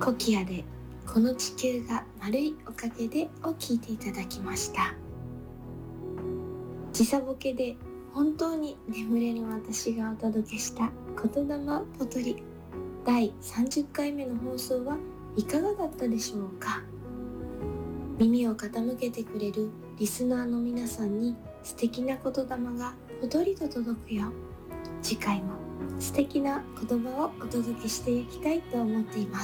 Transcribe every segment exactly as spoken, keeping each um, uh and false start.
コキアでこの地球が丸いおかげでを聞いていただきました。時差ボケで本当に眠れぬ私がお届けした言霊ポトリだいさんじゅっかいめの放送はいかがだったでしょうか。耳を傾けてくれるリスナーの皆さんに素敵な言霊がぽとりと届くよう、次回も素敵な言葉をお届けしていきたいと思っています。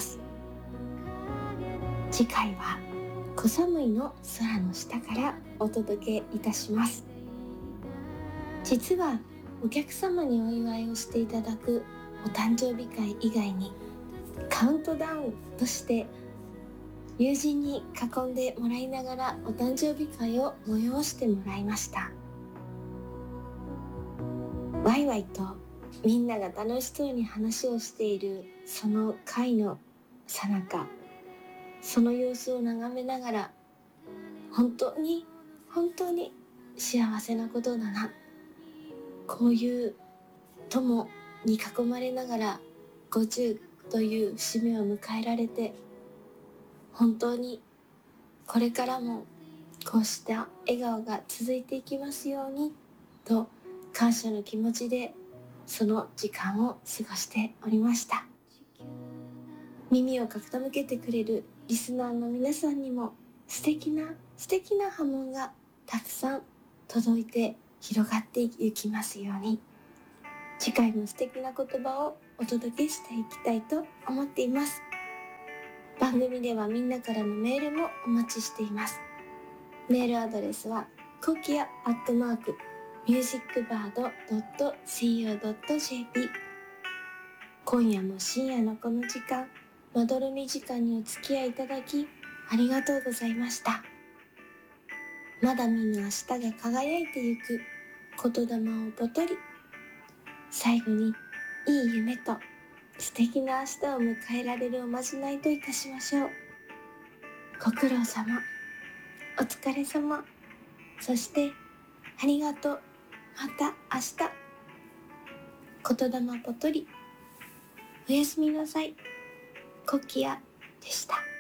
次回は小寒いの空の下からお届けいたします。実はお客様にお祝いをしていただくお誕生日会以外にカウントダウンとして友人に囲んでもらいながらお誕生日会を催してもらいました。ワイワイとみんなが楽しそうに話をしているその会の最中、その様子を眺めながら、本当に本当に幸せなことだな、こういう友に囲まれながらごじゅうという節目を迎えられて、本当にこれからもこうした笑顔が続いていきますようにと感謝の気持ちでその時間を過ごしておりました。耳を傾けてくれるリスナーの皆さんにも素敵な素敵な波紋がたくさん届いて広がっていきますように、次回も素敵な言葉をお届けしていきたいと思っています。番組ではみんなからのメールもお待ちしています。メールアドレスはコキアアットマークミュージックバードドットシーオードットジェーピー。 今夜も深夜のこの時間、まどろみ時間にお付き合いいただきありがとうございました。まだ見ぬ明日が輝いてゆく言霊をぽとり、最後にいい夢と素敵な明日を迎えられるおまじないといたしましょう。ご苦労様、お疲れ様、そしてありがとう、また明日。言霊ぽとり、おやすみなさい。コキアでした。